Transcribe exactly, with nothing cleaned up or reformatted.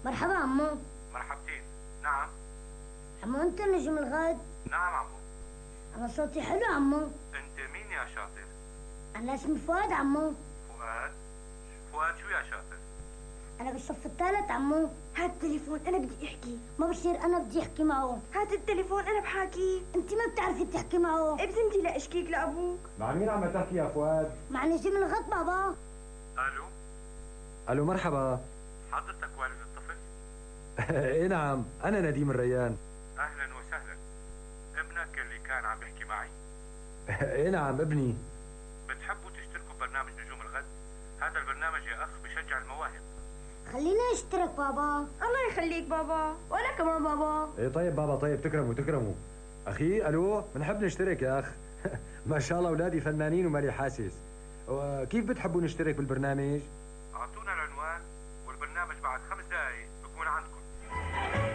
مرحبا عمو. مرحبتين. نعم عمو انت نجم الغد؟ نعم عمو. انا صوتي حلو عمو. انت مين يا شاطر؟ انا اسمي فؤاد عمو. فؤاد؟ فؤاد شو يا شاطر؟ انا بالصف الثالث عمو. هات التليفون انا بدي احكي. ما بصير انا بدي احكي معه. هات التليفون انا بحاكي. انت ما بتعرفي تحكي معه. ابنتي لا اشكيك لابوك. مع مين عم تحكي يا فؤاد؟ مع نجم الغد بابا. الو الو مرحبا. حضرتك والد الطفل؟ ايه نعم انا نديم الريان. اهلا وسهلا. ابنك اللي كان عم يحكي معي؟ ايه نعم ابني. بتحبوا تشتركوا ببرنامج نجوم الغد؟ هذا البرنامج يا اخ بشجع المواهب. خلينا نشترك بابا. الله يخليك بابا. وانا كمان بابا. ايه طيب بابا طيب تكرموا تكرموا. اخي الو بنحب نشترك يا اخ. ما شاء الله اولادي فنانين ومالي حاسس. كيف بتحبوا نشترك بالبرنامج؟